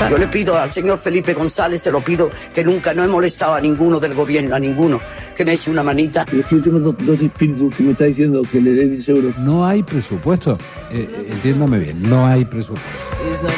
Yo le pido al señor Felipe González, se lo pido, que nunca no he molestado a ninguno del gobierno, a ninguno, que me eche una manita. Los últimos dos espíritus que me está diciendo que le dé 10 euros. No hay presupuesto. Entiéndame bien, no hay presupuesto.